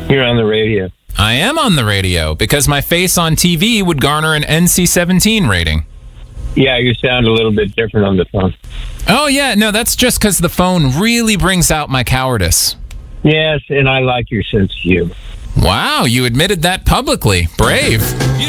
You're on the radio. I am on the radio because my face on TV would garner an NC-17 rating. Yeah, you sound a little bit different on the phone. Oh, yeah. No, that's just because the phone really brings out my cowardice. Yes, and I like your sense of humor. Wow, you admitted that publicly. Brave.